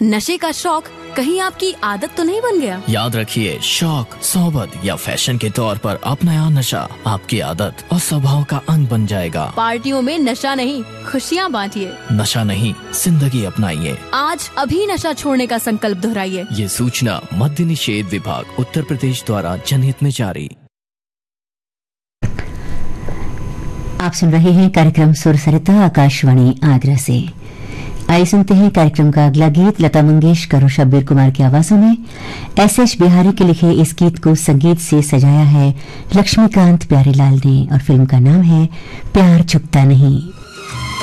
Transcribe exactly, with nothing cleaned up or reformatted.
नशे का शौक कहीं आपकी आदत तो नहीं बन गया? याद रखिए, शौक, सोबत या फैशन के तौर पर अपनाया नशा आपकी आदत और स्वभाव का अंग बन जाएगा। पार्टियों में नशा नहीं, खुशियाँ बांटिए। नशा नहीं, जिंदगी अपनाइए। आज अभी नशा छोड़ने का संकल्प दोहराइए। ये सूचना मद्य निषेध विभाग उत्तर प्रदेश द्वारा जनहित में जारी। आप सुन रहे हैं कार्यक्रम सुर सरिता आकाशवाणी आगरा से। आइए सुनते हैं कार्यक्रम का अगला गीत। लता मंगेशकर और शब्बीर कुमार की आवाजों में एस एच बिहारी के लिखे इस गीत को संगीत से सजाया है लक्ष्मीकांत प्यारेलाल ने और फिल्म का नाम है प्यार झुकता नहीं।